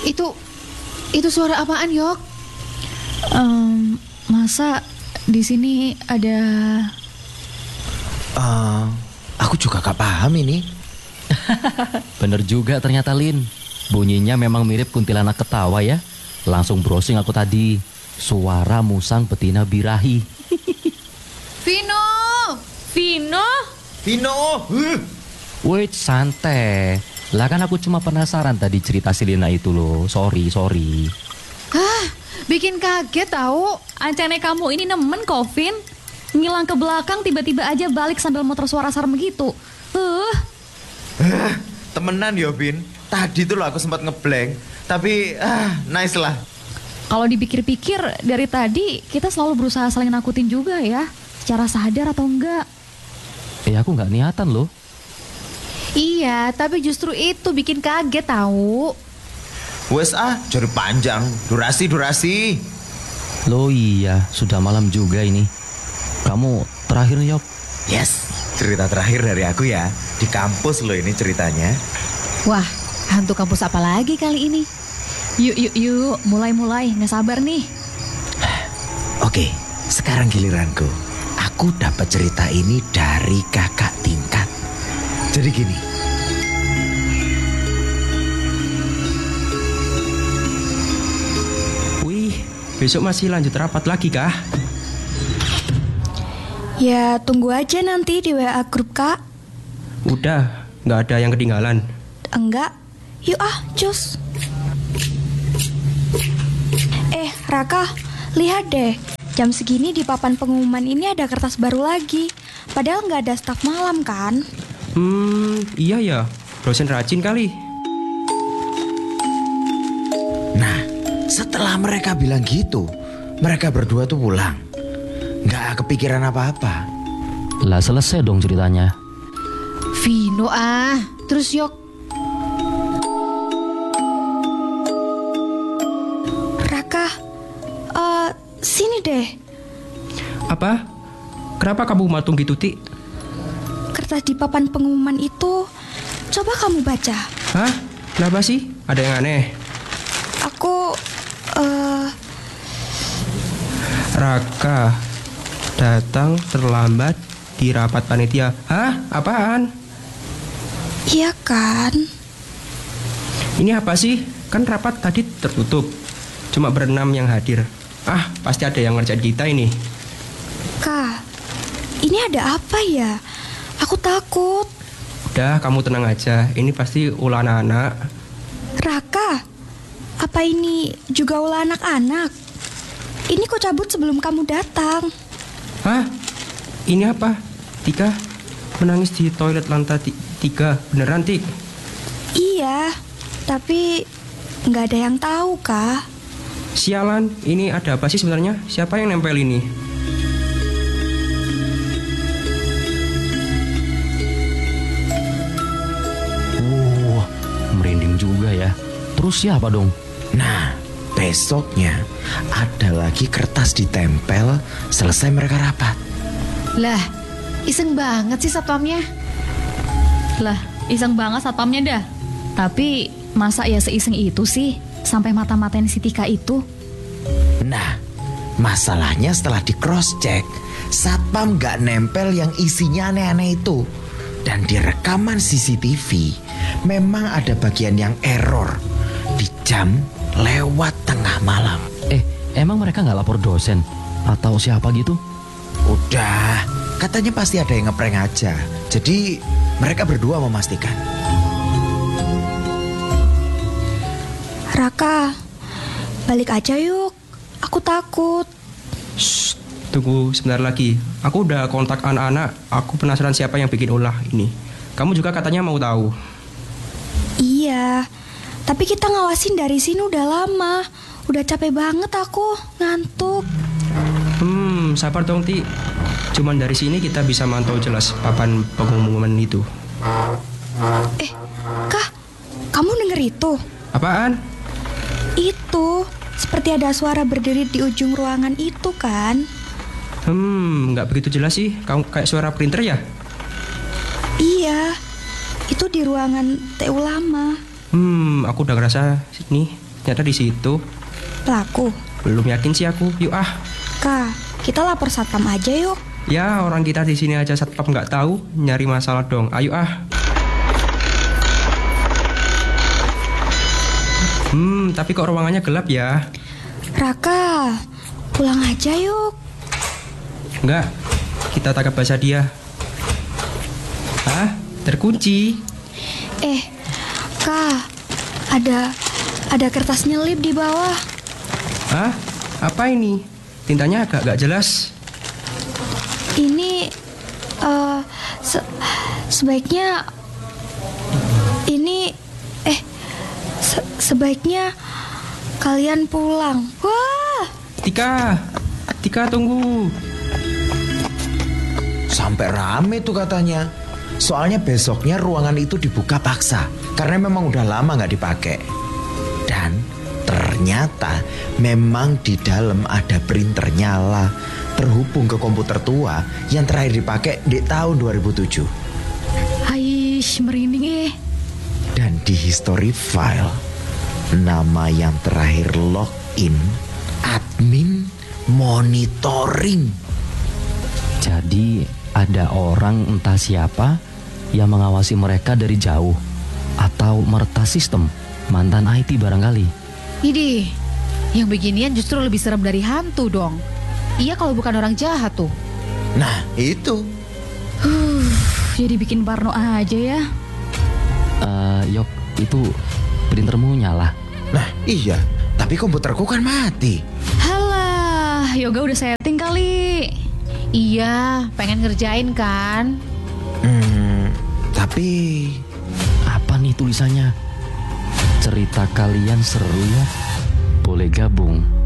Itu suara apaan, Yok? Masa di sini ada... Aku juga gak paham ini. Bener juga ternyata, Lin. Bunyinya memang mirip kuntilanak ketawa ya. Langsung browsing aku tadi. Suara musang betina birahi. Vino! Wait, santai. Lah kan aku cuma penasaran tadi cerita si Lina itu loh. Sorry. Bikin kaget tahu. Ancane kamu ini nemen kok, Vin. Ngilang ke belakang tiba-tiba aja balik sambil muter suara serem gitu. Temenan ya, Vin. Tadi tuh loh aku sempat ngeblank. Tapi nice lah. Kalau dipikir-pikir dari tadi kita selalu berusaha saling nakutin juga ya. Secara sadar atau enggak. Aku gak niatan loh. Iya, tapi justru itu bikin kaget tahu. Wes jadi panjang. Durasi. Loh iya, sudah malam juga ini. Kamu terakhir, Yok. Yes, cerita terakhir dari aku ya. Di kampus loh ini ceritanya. Wah, hantu kampus apa lagi kali ini? Yuk, mulai, nggak sabar nih. Oke, sekarang giliranku. Aku dapat cerita ini dari kakak tingkat. Jadi gini. Wih, besok masih lanjut rapat lagi kah? Ya, tunggu aja nanti di WA grup, Kak. Udah, nggak ada yang ketinggalan. Enggak. Yuk cus. Raka, lihat deh. Jam segini di papan pengumuman ini ada kertas baru lagi. Padahal nggak ada staf malam kan? Iya ya. Dosen rajin kali. Nah, setelah mereka bilang gitu, mereka berdua tuh pulang. Nggak kepikiran apa-apa. Lah selesai dong ceritanya. Vino terus Yok. Raka, sini deh. Apa? Kenapa kamu matung gitu, Ti? Kertas di papan pengumuman itu, coba kamu baca. Hah? Kenapa sih? Ada yang aneh? Aku, Raka datang terlambat di rapat panitia. Hah? Apaan? iya kan? Ini apa sih? Kan rapat tadi tertutup. Cuma berenam yang hadir. Pasti ada yang ngerjain kita ini. Kak, ini ada apa ya? Aku takut. Udah, kamu tenang aja. Ini pasti ulah anak-anak. Raka, apa ini juga ulah anak-anak? Ini kok cabut sebelum kamu datang. Hah? Ini apa? Tika menangis di toilet lantai 3. Beneran, Tik? Iya, tapi nggak ada yang tahu, Kak. Sialan, ini ada apa sih sebenarnya? Siapa yang nempel ini? Merinding juga ya. Terus siapa dong? Nah, besoknya ada lagi kertas ditempel selesai mereka rapat. Lah, iseng banget sih satpamnya. Lah, iseng banget satpamnya dah. Tapi masa ya seiseng itu sih sampai mata-matain si Tika itu? Nah, masalahnya setelah di cross check, satpam gak nempel yang isinya aneh-aneh itu. Dan di rekaman CCTV memang ada bagian yang error di jam lewat tengah malam. Emang mereka gak lapor dosen? Atau siapa gitu? Udah, katanya pasti ada yang ngeprank aja. Jadi mereka berdua memastikan. Raka, balik aja yuk. Aku takut. Shh, tunggu sebentar lagi. Aku udah kontak anak-anak. Aku penasaran siapa yang bikin ulah ini. Kamu juga katanya mau tahu. Iya, tapi kita ngawasin dari sini udah lama. Udah capek banget aku, ngantuk. Sabar dong, Ti. Cuman dari sini kita bisa mantau jelas papan pengumuman itu. Kak, kamu denger itu? Apaan? Itu, seperti ada suara berdiri di ujung ruangan itu kan? Nggak begitu jelas sih. Kamu kayak suara printer ya? Iya, itu di ruangan TU lama. Aku udah ngerasa nih Ternyata di situ. Pelaku. Belum yakin sih aku. Yuk ah. Kak, kita lapor satpam aja yuk. Ya orang kita di sini aja satpam nggak tahu, nyari masalah dong. Ayo ah. Tapi kok ruangannya gelap ya? Raka, pulang aja yuk. Enggak, kita tangkap basah dia. Hah? Terkunci. Kak, ada kertas nyelip di bawah. Hah? Apa ini? Tintanya agak gak jelas. Ini sebaiknya ini sebaiknya kalian pulang. Wah, Tika tunggu. Sampai rame tuh katanya. Soalnya besoknya ruangan itu dibuka paksa karena memang udah lama nggak dipakai. Dan ternyata memang di dalam ada printer nyala terhubung ke komputer tua yang terakhir dipakai di tahun 2007. Aish, merinding. Dan di history file, nama yang terakhir login admin monitoring. Jadi ada orang entah siapa yang mengawasi mereka dari jauh atau meretas sistem, mantan IT barangkali. Idih, yang beginian justru lebih serem dari hantu dong. Iya kalau bukan orang jahat tuh. Nah itu. Jadi bikin parno aja ya. Yok, itu printermu nyala. Nah iya, tapi komputerku kan mati. Halah, Yoga udah setting kali. Iya, pengen ngerjain kan? Tapi Apa nih tulisannya? Cerita kalian seru ya? Boleh gabung.